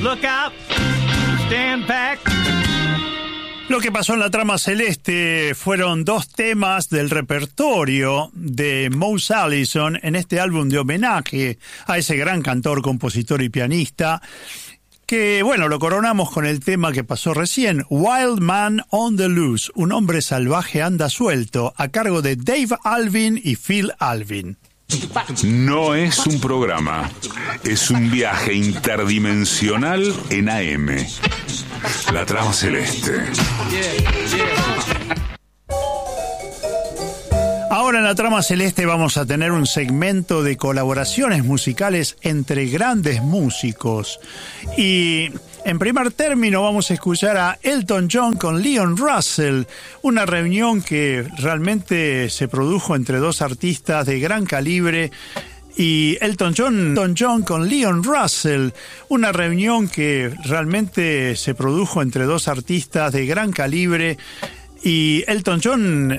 Look out, stand back. Lo que pasó en la trama celeste fueron 2 temas del repertorio de Moose Allison en este álbum de homenaje a ese gran cantor, compositor y pianista, que, bueno, lo coronamos con el tema que pasó recién, Wild Man on the Loose, un hombre salvaje anda suelto, a cargo de Dave Alvin y Phil Alvin. No es un programa, es un viaje interdimensional en AM. La trama celeste. Ahora en la trama celeste vamos a tener un segmento de colaboraciones musicales entre grandes músicos. Y en primer término vamos a escuchar a Elton John con Leon Russell, una reunión que realmente se produjo entre 2 artistas de gran calibre. Y Elton John con Leon Russell, una reunión que realmente se produjo entre 2 artistas de gran calibre. Y Elton John